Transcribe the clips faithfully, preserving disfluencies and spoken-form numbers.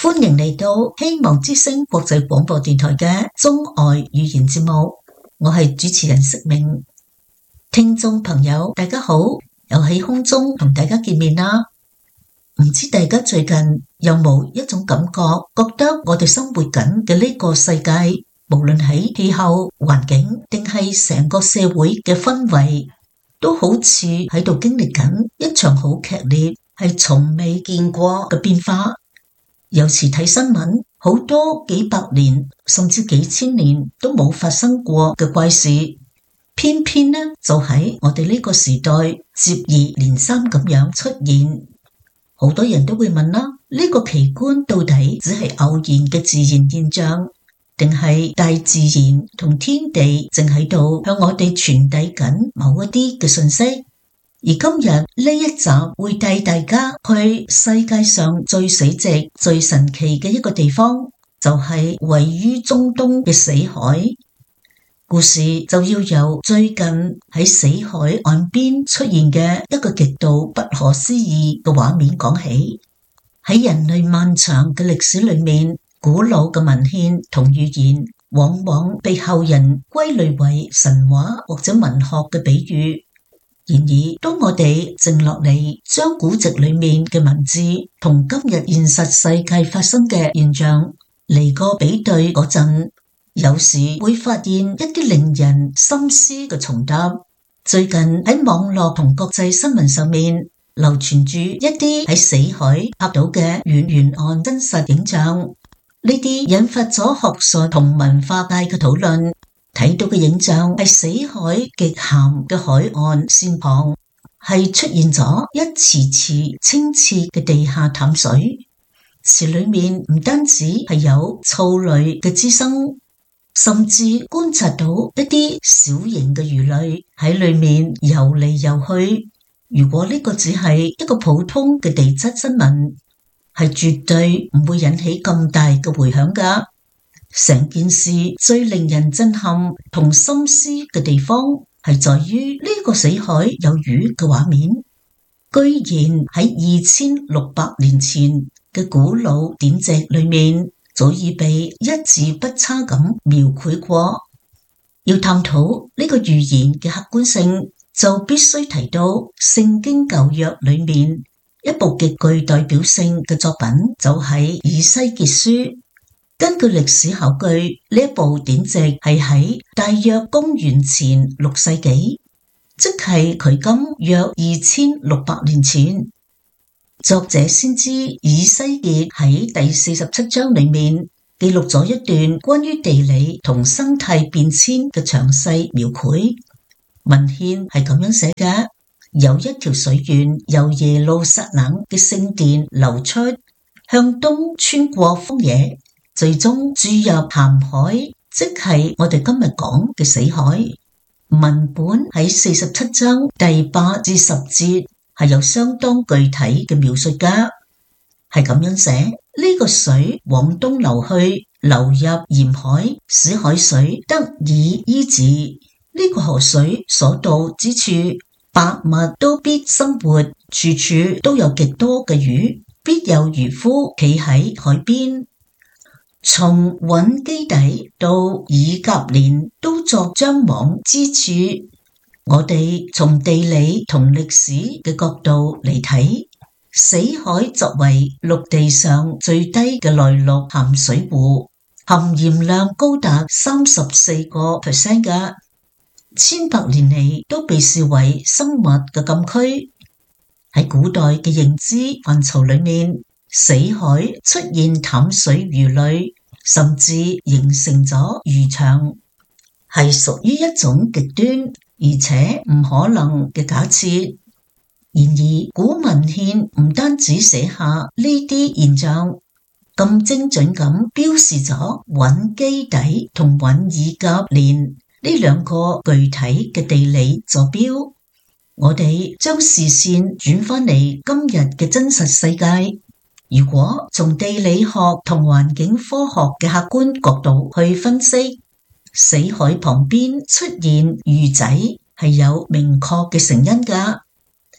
歡迎嚟到希望之聲國際廣播電台嘅中外語言節目，我係主持人釋明。聽眾朋友大家好，又喺空中同大家見面啦。唔知大家最近有冇一種感覺，覺得我哋生活緊嘅呢個世界，無論喺氣候、環境定係成個社會嘅氛圍，都好似喺度經歷緊一場好劇烈，係從未見過嘅變化。有時睇新聞，好多幾百年甚至幾千年都冇發生過嘅怪事，偏偏呢就喺我哋呢個時代接二連三咁樣出現。好多人都會問啦，呢個奇觀到底只係偶然嘅自然現象，定係大自然同天地正喺度向我哋傳遞緊某一啲嘅信息？而今日呢一集會帶大家去世界上最死寂、最神奇嘅一個地方，就係位於中東嘅死海。故事就要由最近喺死海岸邊出現嘅一個極度不可思議嘅畫面講起。喺人類漫長嘅歷史裏面，古老嘅文獻同語言往往被後人歸類為神話或者文學嘅比喻。然而，當我哋靜落嚟，將古籍裏面嘅文字同今日現實世界發生嘅現象嚟個比對嗰陣，有時會發現一啲令人深思嘅重疊。最近喺網絡同國際新聞上面流傳住一啲喺死海拍到嘅遠沿岸真實影像，呢啲引發咗學術同文化界嘅討論。睇到嘅影像係死海極鹹嘅海岸線旁，係出現咗一池池清澈嘅地下淡水。池裏面唔單止係有藻類嘅滋生，甚至觀察到一啲小型嘅魚類喺裏面游嚟游去。如果呢個只係一個普通嘅地質新聞，係絕對唔會引起咁大嘅迴響㗎。成件事最令人震撼同深思嘅地方係在於呢個死海有魚嘅畫面，居然喺二千六百年前嘅古老典籍裏面早已被一字不差咁描繪過。要探討呢個預言嘅客觀性，就必須提到聖經舊約裏面一部極具代表性嘅作品，就係以西結書。根據歷史考據，呢一部典籍係喺大約公元前六世紀，即係距今約二千六百年前。作者先知以西結喺第四十七章裏面記錄咗一段關於地理同生態變遷嘅詳細描繪。文獻係咁樣寫嘅：有一條水源由耶路撒冷嘅聖殿流出，向東穿過荒野，最終注入鹹海，即係我哋今日講嘅死海。文本喺四十七章第八至十節係有相當具體嘅描述㗎，係咁樣寫：呢個水往東流去，流入鹽海，使海水得以醫治。呢個河水所到之處，百物都必生活，處處都有極多嘅魚，必有漁夫企喺海邊。從搵基底到以革蓮都作張網之處。我哋從地理同歷史嘅角度嚟睇，死海作為陸地上最低嘅內陸鹹水湖，含鹽量高達三十四個 percent 嘅，千百年嚟都被視為生物嘅禁區。喺古代嘅認知範疇裏面，死海出現淡水魚類，甚至形成咗魚場，係屬於一種極端而且唔可能嘅假設。然而，古文獻唔單止寫下呢啲現象，咁精準咁標示咗搵基底同搵以革蓮呢兩個具體嘅地理坐標。我哋將視線轉返嚟今日嘅真實世界。如果從地理學同環境科學嘅客觀角度去分析，死海旁邊出現魚仔係有明確嘅成因㗎。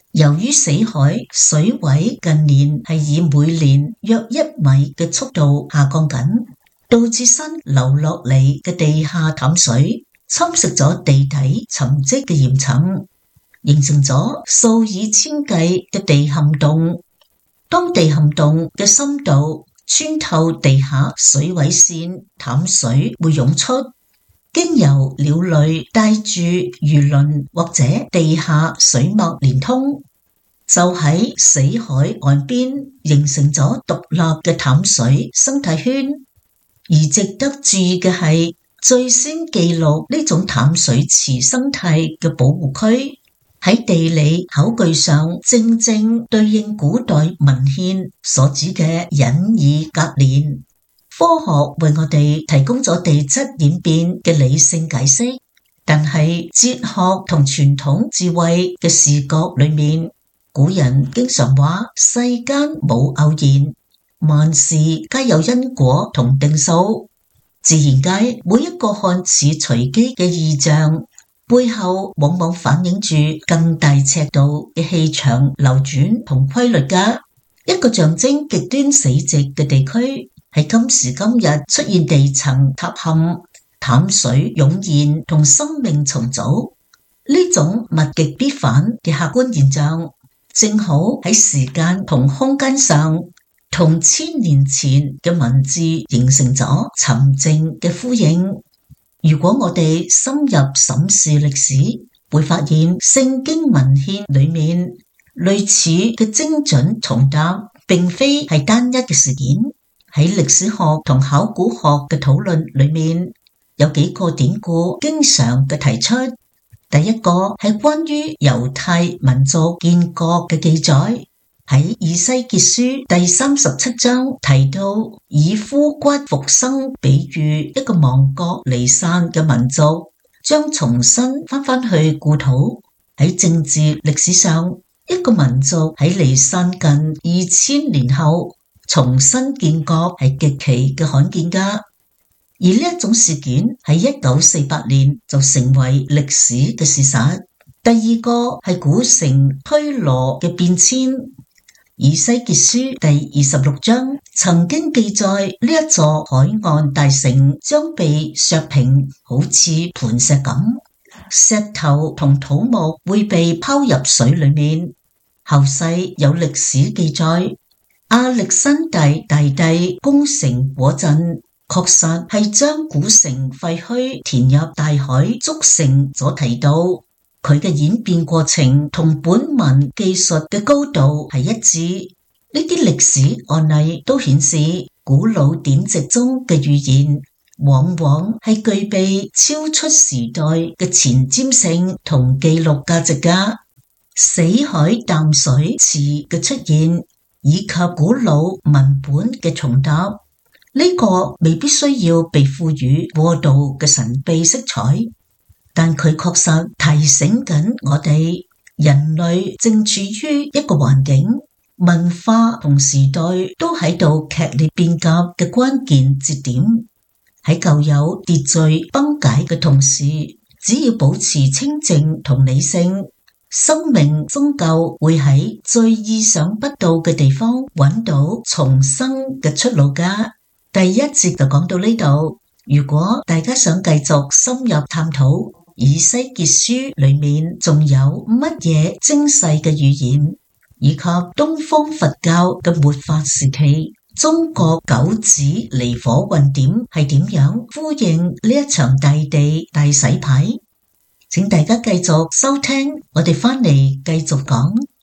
由於死海水位近年係以每年約一米嘅速度下降緊，導致新流落嚟嘅地下淡水侵蝕咗地底沉積嘅岩層，形成咗數以千計嘅地陷洞。當地陷洞嘅深度穿透地下水位線，淡水會湧出，經由鳥類帶住魚鱗或者地下水脈連通，就喺死海岸邊形成咗獨立嘅淡水生態圈。而值得注意嘅係，最先記錄呢種淡水池生態嘅保護區，喺地理考據上正正對應古代文獻所指嘅隱擬隔年。科學為我哋提供咗地質演變嘅理性解釋，但係哲學同傳統智慧嘅視角裏面，古人經常話世間冇偶然，萬事皆有因果同定數。自然界每一個看似隨機嘅異象，背後往往反映住更大尺度嘅氣場流轉同規律㗎。一個象徵極端死寂嘅地區，喺今時今日出現地層塌陷、淡水湧現同生命重組，呢種物極必反嘅客觀現象，正好喺時間同空間上同千年前嘅文字形成咗沉靜嘅呼應。如果我哋深入審視歷史，會發現聖經文獻裏面類似嘅精準重答，並非係單一嘅事件。喺歷史學同考古學嘅討論裏面，有幾個典故經常嘅提出。第一個係關於猶太民族建國嘅記載，喺以西結書第三十七章提到以枯骨復生，比喻一個亡國離散嘅民族將重新翻返去故土。喺政治歷史上，一個民族喺離散近二千年後重新建國係極其嘅罕見㗎，而呢一種事件喺一九四八年就成為歷史嘅事實。第二個係古城推羅嘅變遷，以西結書第二十六章曾經記載呢一座海岸大城將被削平，好似磐石咁，石頭同土木會被拋入水裏面。後世有歷史記載，亞歷山大大帝攻城嗰陣，確實係將古城廢墟填入大海築城所提到，佢嘅演變過程同本文技術嘅高度係一致。呢啲歷史案例都顯示，古老典籍中嘅預言往往係具備超出時代嘅前瞻性同記錄價值㗎。死海淡水池嘅出現，以及古老文本嘅重答，呢、這個未必需要被賦予過度嘅神秘色彩，但佢確實提醒緊我哋，人類正處於一個環境、文化同時代都喺度劇烈變革嘅關鍵節點。喺舊有秩序崩解嘅同時，只要保持清靜同理性，生命終究會喺最意想不到嘅地方揾到重生嘅出路㗎。第一節就講到呢度，如果大家想繼續深入探討以西結書裏面仲有乜嘢精細嘅預言，以及東方佛教嘅末法時期中國九子離火運點係點樣呼應呢一場大地大洗牌，請大家繼續收聽，我哋返嚟繼續講。